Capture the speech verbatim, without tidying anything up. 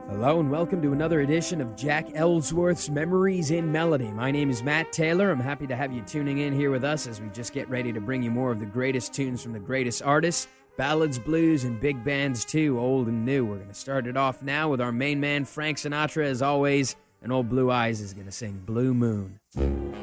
Hello and welcome to another edition of Jack Ellsworth's Memories in Melody. My name is Matt Taylor. I'm happy to have you tuning in here with us as we just get ready to bring you more of the greatest tunes from the greatest artists, ballads, blues, and big bands too, old and new. We're going to start it off now with our main man, Frank Sinatra, as always, and old Blue Eyes is going to sing Blue Moon.